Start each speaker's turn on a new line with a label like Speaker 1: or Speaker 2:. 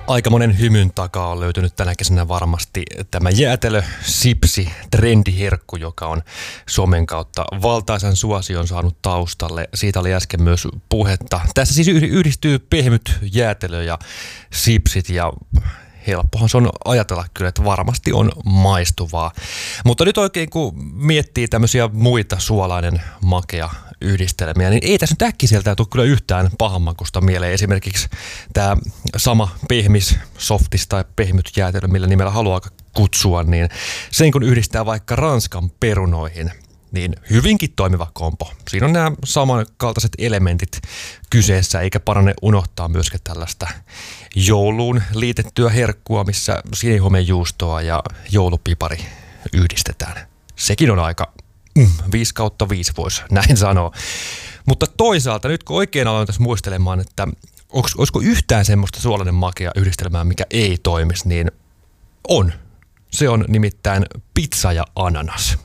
Speaker 1: Aika monen hymyn takaa on löytynyt tänä kesänä varmasti tämä jäätelö, sipsi, trendiherkku, joka on somen kautta valtaisan suosion saanut taustalle. Siitä oli äsken myös puhetta. Tässä siis yhdistyy pehmyt jäätelö ja sipsit ja helppohan se on ajatella kyllä, että varmasti on maistuvaa. Mutta nyt oikein kun miettii tämmöisiä muita suolainen makea yhdistelmiä, niin ei tässä nyt äkkiseltään tule kyllä yhtään pahanmakusta mieleen. Esimerkiksi tämä sama pehmis, softis tai pehmyt jäätelö, millä nimellä haluaa kutsua, niin sen kun yhdistää vaikka Ranskan perunoihin, niin hyvinkin toimiva kompo. Siinä on nämä samankaltaiset elementit kyseessä, eikä parane unohtaa myöskään tällaista jouluun liitettyä herkkua, missä sinihomejuustoa ja joulupipari yhdistetään. Sekin on aika 5/5 voisi näin sanoa. Mutta toisaalta nyt kun oikein aloin tässä muistelemaan, että olisiko yhtään semmoista suolainen makea yhdistelmää, mikä ei toimisi, niin on. Se on nimittäin pizza ja ananas.